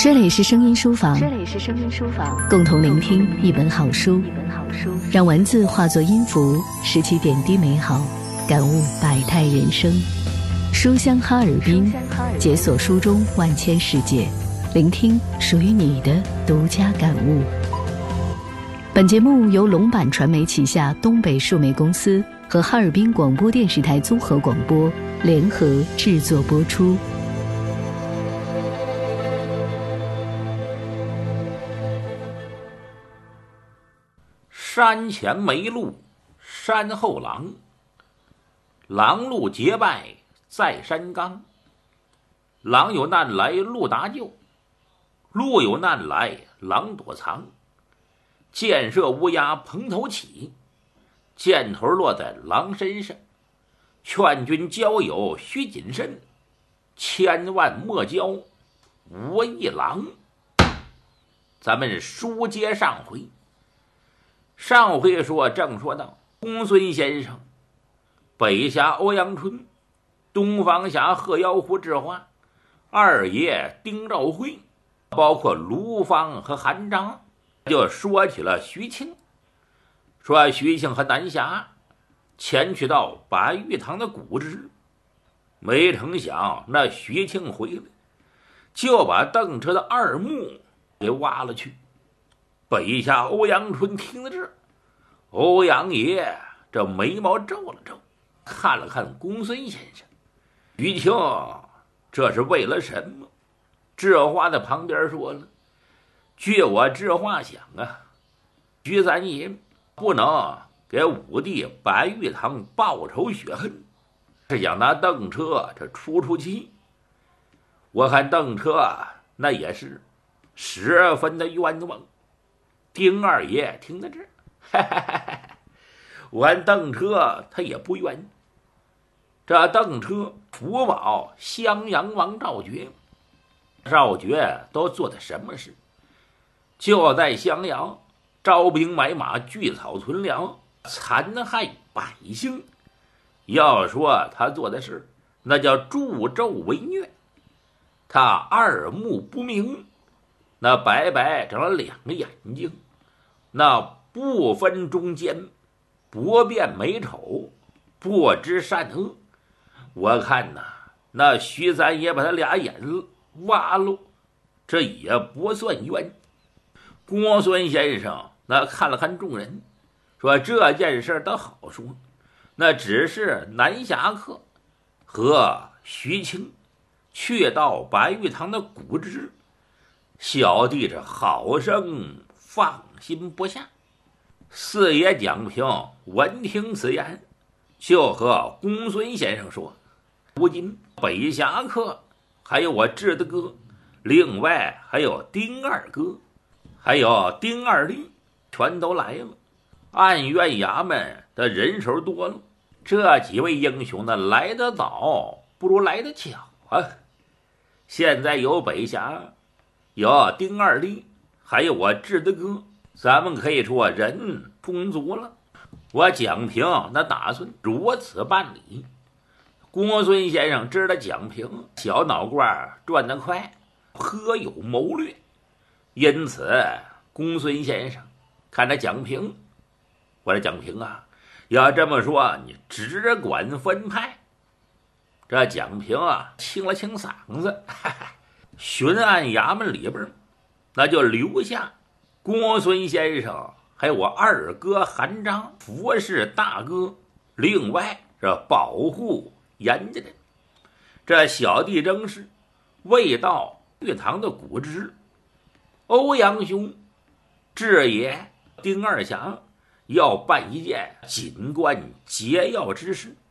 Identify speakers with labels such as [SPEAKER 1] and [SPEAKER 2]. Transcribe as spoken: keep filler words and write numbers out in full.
[SPEAKER 1] 这里是声音书房，
[SPEAKER 2] 这里是声音书房，
[SPEAKER 1] 共同聆听一本好书，
[SPEAKER 2] 一本好书，
[SPEAKER 1] 让文字化作音符，拾起点滴美好，感悟百态人生。书香哈尔滨，解锁书中万千世界，聆听属于你的独家感悟。本节目由龙版传媒旗下东北数媒公司和哈尔滨广播电视台综合广播联合制作播出。
[SPEAKER 3] 山前没路，山后狼。狼路结拜在山岗。狼有难来路搭救，路有难来狼躲藏。箭射乌鸦蓬头起，箭头落在狼身上。劝君交友须谨慎，千万莫交无一郎。咱们书接上回。上回说正说到公孙先生北辖欧阳春，东方辖贺妖狐智化，二爷丁兆辉，包括卢芳和韩章，就说起了徐庆，说徐庆和南侠前去到白玉堂的古址，没成想那徐庆回来就把邓车的二目给挖了去。北下欧阳春听了这，欧阳爷这眉毛皱了皱，看了看公孙先生，徐庆这是为了什么？智化在旁边说了，据我智化想啊，徐三爷不能给武帝白玉堂报仇雪恨，是想拿邓车这出出气。我看邓车那也是十分的冤枉。丁二爷听到这儿，哈哈哈哈，我看邓车他也不冤。这邓车福保襄阳王赵觉，赵觉都做的什么事？就在襄阳招兵买马，聚草屯粮，残害百姓。要说他做的事，那叫助纣为虐。他二目不明，那白白长了两个眼睛，那不分中间，不辨美丑，不知善恶。我看呐，那徐三爷把他俩眼挖了，这也不算冤。公孙先生那看了看众人，说这件事倒好说，那只是南侠客和徐庆去到白玉堂的古址，小弟这好生放心不下。四爷蒋平闻听此言，就和公孙先生说，如今北侠客还有我智的哥，另外还有丁二哥，还有丁二弟，全都来了。案院衙门的人手多了，这几位英雄呢，来得早不如来得巧啊。现在有北侠，有丁二弟，还有我智的哥，咱们可以说人充足了。我蒋平那打算如此办理。公孙先生知道蒋平小脑瓜转得快，颇有谋略，因此公孙先生看着蒋平，我说蒋平啊，要这么说你只管分派。这蒋平啊清了清嗓子，哈哈，巡案衙门里边那就留下公孙先生还有我二哥韩章服侍大哥，另外这保护严家人。这小弟正是未到玉堂的古址，欧阳兄智爷丁二侠要办一件紧关节要之事，